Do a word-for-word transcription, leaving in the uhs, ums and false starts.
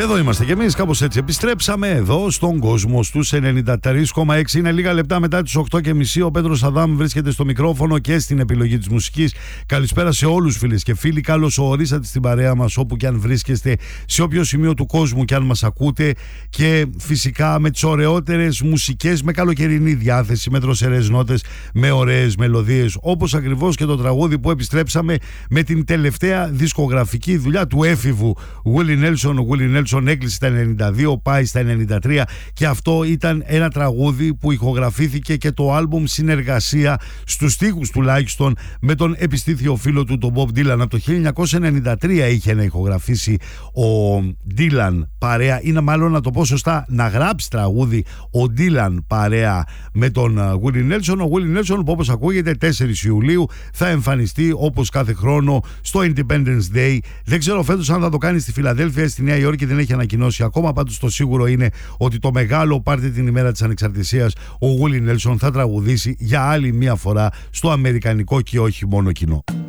Εδώ είμαστε κι εμείς, κάπως έτσι επιστρέψαμε εδώ στον κόσμο στους ενενήντα τρία κόμμα έξι. Είναι λίγα λεπτά μετά τις οκτώ και μισή. Ο Πέτρος Αδάμ βρίσκεται στο μικρόφωνο και στην επιλογή της μουσικής. Καλησπέρα σε όλους, φίλες και φίλοι. Καλώς ορίσατε στην παρέα μας, όπου και αν βρίσκεστε, σε όποιο σημείο του κόσμου και αν μας ακούτε. Και φυσικά με τις ωραιότερες μουσικές, με καλοκαιρινή διάθεση, με δροσερές νότες, με ωραίες μελωδίες. Όπως ακριβώς και το τραγούδι που επιστρέψαμε με την τελευταία δισκογραφική δουλειά του έφηβου Willie Nelson. Ο Willie Nelson έκλεισε στα ενενήντα δύο, πάει στα ενενήντα τρία, και αυτό ήταν ένα τραγούδι που ηχογραφήθηκε και το άλμπουμ συνεργασία στους στίχους τουλάχιστον με τον επιστήθιο φίλο του, τον Bob Dylan. Από το χίλια εννιακόσια ενενήντα τρία είχε να ηχογραφήσει ο Dylan παρέα, είναι μάλλον να το πω σωστά, να γράψει τραγούδι ο Dylan παρέα με τον Willie Nelson. Ο Willie Nelson, που όπως ακούγεται τέσσερις Ιουλίου θα εμφανιστεί όπως κάθε χρόνο στο Independence Day. Δεν ξέρω φέτος αν θα το κάνει στη Φιλαδέλφια, στη Νέα Υόρκη δεν έχει ανακοινώσει ακόμα. Πάντως το σίγουρο είναι ότι το μεγάλο πάρτι την ημέρα της Ανεξαρτησίας ο Willie Nelson θα τραγουδήσει για άλλη μία φορά στο αμερικανικό και όχι μόνο κοινό.